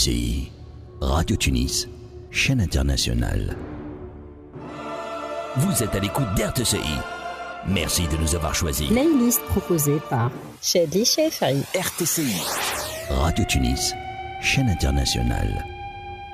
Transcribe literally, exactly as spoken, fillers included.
C I, Radio Tunis, chaîne internationale. Vous êtes à l'écoute d'R T C I. Merci de nous avoir choisis. Playlist proposée par Chadli Chafaï. R T C I, Radio Tunis, chaîne internationale.